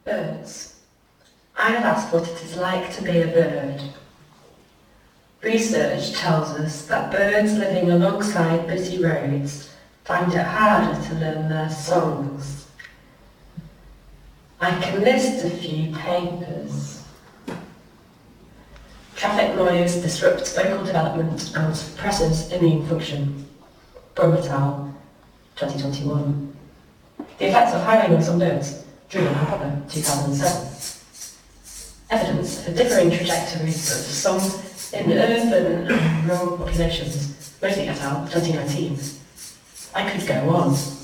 Birds. I have asked what it is like to be a bird. Research tells us that birds living alongside busy roads find it harder to learn their songs. I can list a few papers. Traffic noise disrupts vocal development and suppresses immune function. Brometal, 2021. The effects of highway noise on birds, Drew and Popper, 2007. Evidence for differing trajectories of song in urban and rural populations, Mosey et al., 2019. I could go on.